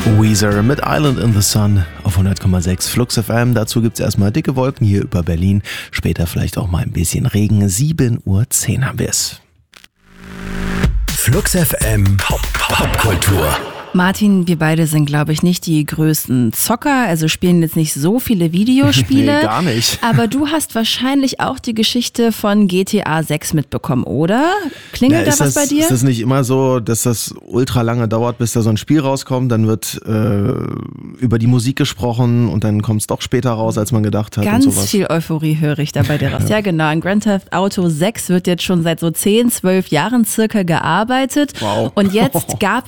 Weezer mit Island in the Sun auf 100,6 Flux FM. Dazu gibt's erstmal dicke Wolken hier über Berlin. Später vielleicht auch mal ein bisschen Regen. 7:10 Uhr haben wir es. Flux FM Popkultur. Martin, wir beide sind, glaube ich, nicht die größten Zocker, also spielen jetzt nicht so viele Videospiele. Nee, gar nicht. Aber du hast wahrscheinlich auch die Geschichte von GTA 6 mitbekommen, oder? Klingelt da was bei dir? Ist das nicht immer so, dass das ultra lange dauert, bis da so ein Spiel rauskommt? Dann wird über die Musik gesprochen und dann kommt es doch später raus, als man gedacht hat. Ganz und sowas. viel Euphorie höre ich da bei dir raus. Ja, genau. An Grand Theft Auto 6 wird jetzt schon seit so 10, 12 Jahren circa gearbeitet. Wow. Und jetzt gab